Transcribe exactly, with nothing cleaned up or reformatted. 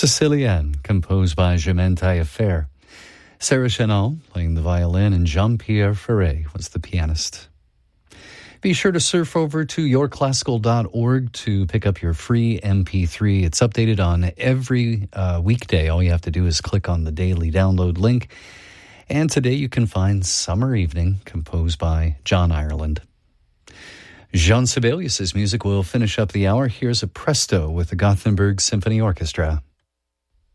Sicilienne, composed by Germaine Taillefer. Sarah Chenal playing the violin, and Jean-Pierre Ferré was the pianist. Be sure to surf over to your classical dot org to pick up your free M P three. It's updated on every uh, weekday. All you have to do is click on the daily download link. And today you can find Summer Evening, composed by John Ireland. Jean Sibelius' music will finish up the hour. Here's a presto with the Gothenburg Symphony Orchestra.